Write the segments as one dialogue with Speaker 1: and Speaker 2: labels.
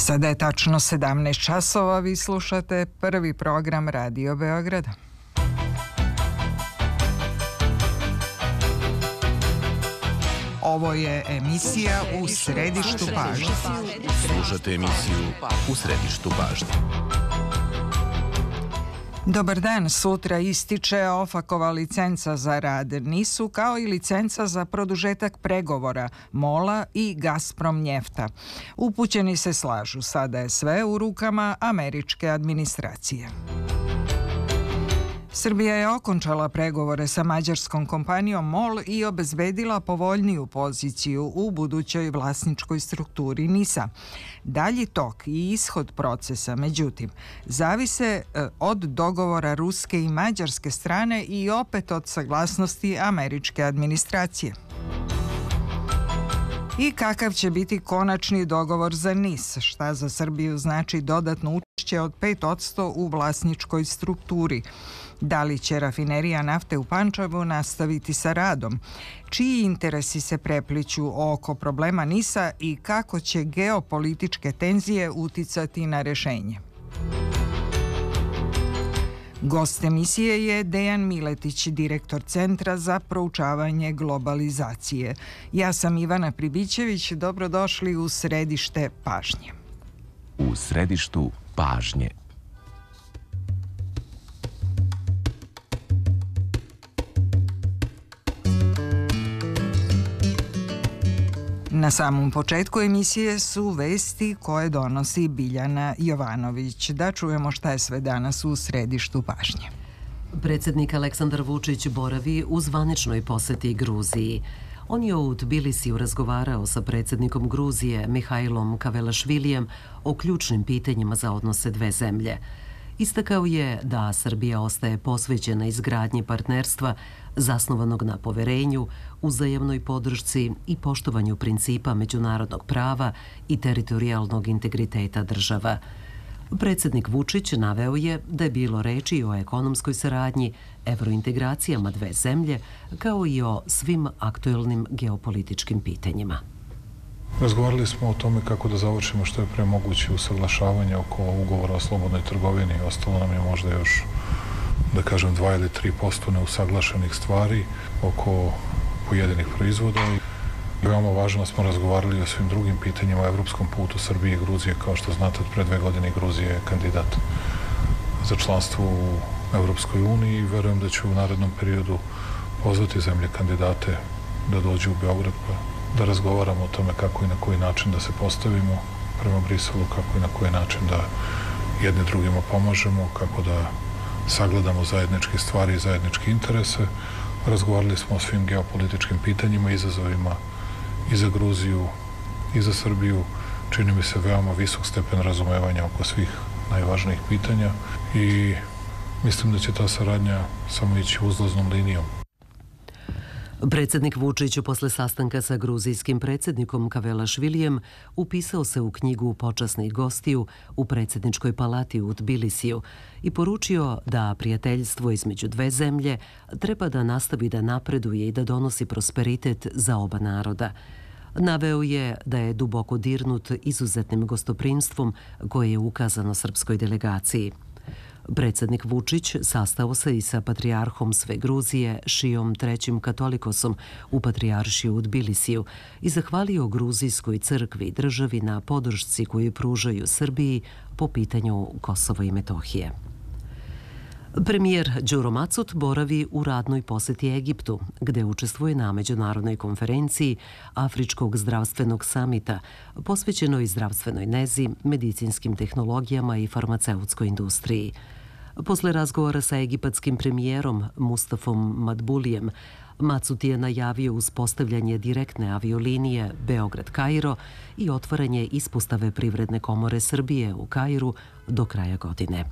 Speaker 1: Sada je tačno 17 časova, vi slušate prvi program Radio Beograda. Ovo je emisija U središtu pažnje.
Speaker 2: Slušate emisiju U središtu pažnje.
Speaker 1: Dobar dan, sutra ističe OFAC-ova licenca za rad NIS-u kao i licenca za produžetak pregovora MOL-a i Gazprom Njefta. Upućeni se slažu, sada je sve u rukama američke administracije. Srbija je okončala pregovore sa mađarskom kompanijom MOL i obezbedila povoljniju poziciju u budućoj vlasničkoj strukturi NIS-a. Dalji tok i ishod procesa, međutim, zavise od dogovora ruske i mađarske strane i opet od saglasnosti američke administracije. I kakav će biti konačni dogovor za NIS? Šta za Srbiju znači dodatno učešće od 5% u vlasničkoj strukturi? Da li će rafinerija nafte u Pančevu nastaviti sa radom? Čiji interesi se prepliću oko problema NIS-a i kako će geopolitičke tenzije uticati na rešenje? Gost emisije je Dejan Miletić, direktor Centra za proučavanje globalizacije. Ja sam Ivana Pribićević, dobrodošli u središte pažnje.
Speaker 2: U središtu pažnje.
Speaker 1: Na samom početku emisije su vesti koje donosi Biljana Jovanović. Da čujemo šta je sve danas u središtu pažnje.
Speaker 3: Predsjednik Aleksandar Vučić boravi u zvaničnoj poseti Gruziji. On je u Tbilisiju razgovarao sa predsjednikom Gruzije Mihajlom Kavelašvilijem o ključnim pitanjima za odnose dve zemlje. Istakao je da Srbija ostaje posvećena izgradnji partnerstva zasnovanog na poverenju, uzajamnoj podršci i poštovanju principa međunarodnog prava i teritorijalnog integriteta država. Predsjednik Vučić naveo je da je bilo reči o ekonomskoj saradnji, evrointegracijama dve zemlje, kao i o svim aktuelnim geopolitičkim pitanjima.
Speaker 4: Razgovarali smo o tome kako da završimo što je pre moguće usaglašavanje oko ugovora o slobodnoj trgovini. Ostalo nam je možda još, da kažem, 2 ili 3% neusaglašenih stvari oko pojedinih proizvoda. Veoma važno smo razgovarali o svim drugim pitanjima o evropskom putu Srbije i Gruzije. Kao što znate, od pre 2 godine Gruzija je kandidat za članstvo u Evropskoj uniji i verujem da će u narednom periodu pozvati zemlje kandidate da dođu u Beograd da razgovaramo o tome kako i na koji način da se postavimo prema Briselu, kako i na koji način da jedni drugima pomažemo, kako da sagledamo zajedničke stvari i zajedničke interese. Razgovarali smo o svim geopolitičkim pitanjima, izazovima i za Gruziju i za Srbiju. Čini mi se veoma visok stepen razumevanja oko svih najvažnijih pitanja i mislim da će ta saradnja samo ići uzlaznom linijom.
Speaker 3: Predsjednik Vučić posle sastanka sa gruzijskim predsjednikom Kavelašvilijem upisao se u knjigu počasnih gostiju u predsjedničkoj palati u Tbilisiju i poručio da prijateljstvo između dve zemlje treba da nastavi da napreduje i da donosi prosperitet za oba naroda. Naveo je da je duboko dirnut izuzetnim gostoprimstvom koje je ukazano srpskoj delegaciji. Predsjednik Vučić sastao se i sa patrijarhom sve Gruzije Šijom III. Katolikosom u patrijaršiju u Tbilisiju i zahvalio Gruzijskoj crkvi i državi na podršci koju pružaju Srbiji po pitanju Kosova i Metohije. Premijer Đuro Macot boravi u radnoj poseti Egiptu, gde učestvuje na međunarodnoj konferenciji Afričkog zdravstvenog samita, posvećenoj zdravstvenoj nezi, medicinskim tehnologijama i farmaceutskoj industriji. Posle razgovora sa egipatskim premijerom Mustafom Madbulijem, Macot je najavio uspostavljanje direktne aviolinije Beograd-Kairo i otvaranje ispostave Privredne komore Srbije u Kairu do kraja godine.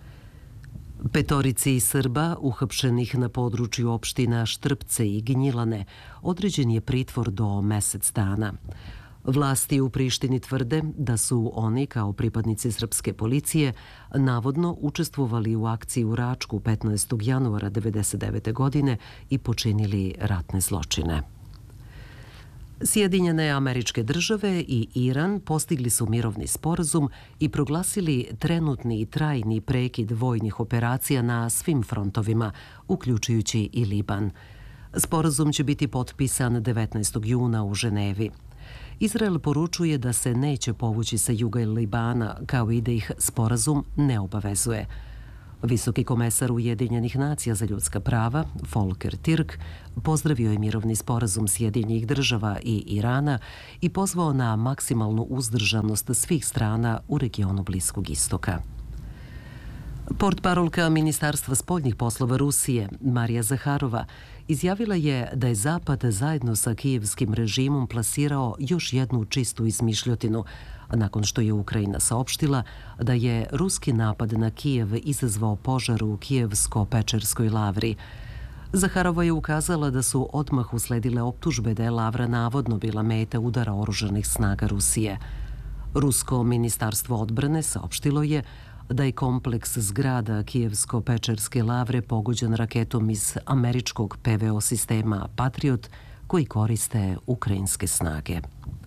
Speaker 3: 5 Srba uhapšenih na području opština Štrpce i Gnjilane određen je pritvor do mesec dana. Vlasti u Prištini tvrde da su oni, kao pripadnici srpske policije, navodno učestvovali u akciji u Račku 15. januara 1999. godine i počinili ratne zločine. Sjedinjene Američke Države i Iran postigli su mirovni sporazum i proglasili trenutni i trajni prekid vojnih operacija na svim frontovima, uključujući i Liban. Sporazum će biti potpisan 19. juna u Ženevi. Izrael poručuje da se neće povući sa juga Libana, kao i da ih sporazum ne obavezuje. Visoki komesar Ujedinjenih nacija za ljudska prava, Volker Türk, pozdravio je mirovni sporazum Sjedinjenih država i Irana i pozvao na maksimalnu uzdržanost svih strana u regionu Bliskog istoka. Portparolka Ministarstva spoljnih poslova Rusije, Marija Zaharova, izjavila je da je Zapad zajedno sa kijevskim režimom plasirao još jednu čistu izmišljotinu, nakon što je Ukrajina saopštila da je ruski napad na Kijev izazvao požar u Kijevsko-Pečerskoj lavri. Zaharova je ukazala da su odmah usledile optužbe da je lavra navodno bila meta udara oružanih snaga Rusije. Rusko ministarstvo odbrane saopštilo je da je kompleks zgrada Kijevsko-Pečerske lavre pogođen raketom iz američkog PVO sistema Patriot koji koriste ukrajinske snage.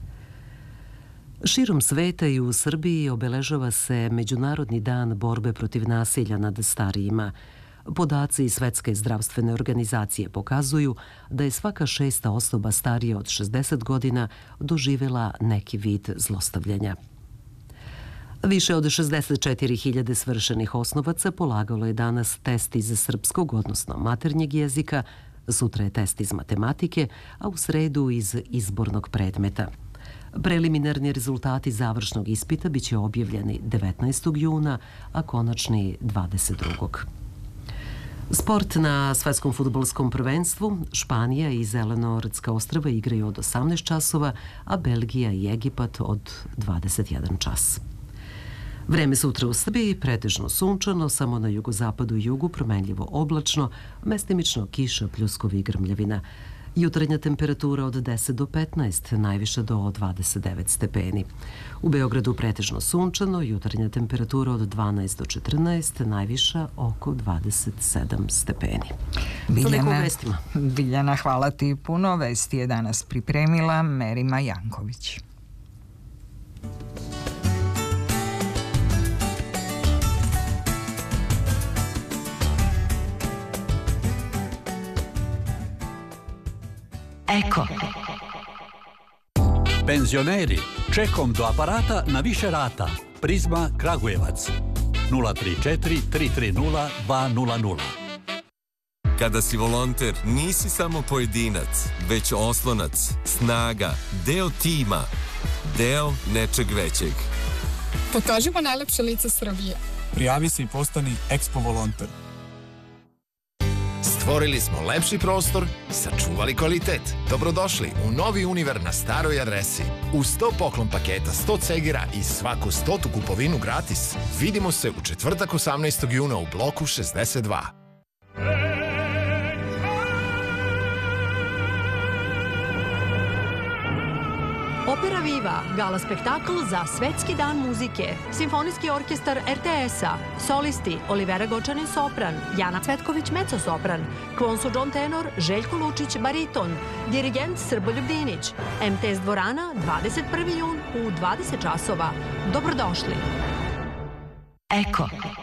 Speaker 3: Širom sveta i u Srbiji obeležava se Međunarodni dan borbe protiv nasilja nad starijima. Podaci Svetske zdravstvene organizacije pokazuju da je svaka 6. osoba starija od 60 godina doživjela neki vid zlostavljanja. Više od 64.000 svršenih osnovaca polagalo je danas test iz srpskog, odnosno maternjeg jezika, sutra je test iz matematike, a u sredu iz izbornog predmeta. Preliminarni rezultati završnog ispita biće objavljeni 19. juna, a konačni 22. Sport na svetskom fudbalskom prvenstvu. Španija i Zelenortska ostrva igraju od 18 časova, a Belgija i Egipat od 21 čas. Vreme sutra u Srbiji pretežno sunčano, samo na jugozapadu i jugu promenljivo oblačno, mestimično kiša, pljuskovi i grmljavina. Jutarnja temperatura od 10 do 15, najviša do 29 stepeni. U Beogradu pretežno sunčano, jutarnja temperatura od 12 do 14, najviša oko 27 stepeni. Toliko u vestima.
Speaker 1: Biljana, hvala ti puno. Vesti je danas pripremila Merima Janković.
Speaker 5: Eko.
Speaker 6: Penzioneri, čekom do aparata na više rata. Prizma Kragujevac. 034 330 200.
Speaker 7: Kada si volonter, nisi samo pojedinac, već oslonac, snaga, deo tima, deo nečeg većeg.
Speaker 8: Pokažimo najlepše lice Srbije.
Speaker 9: Prijavi se i postani Expo volonter.
Speaker 10: Stvorili smo lepši prostor, sačuvali kvalitet. Dobrodošli u novi Univer na staroj adresi. Uz 100 poklon paketa, 100 cegera i svaku 100. kupovinu gratis. Vidimo se u četvrtak 18. juna u bloku 62.
Speaker 11: Opera Viva, gala spektakl za Svetski dan muzike, Simfonijski orkestar RTS-a, solisti Olivera Gočanin sopran, Jana Cvetković mezzo-sopran, Kvonsu John tenor, Željko Lučić bariton, dirigent Srboljub Dinić, MTS dvorana 21. jun u 20 časova. Dobrodošli.
Speaker 5: Eko.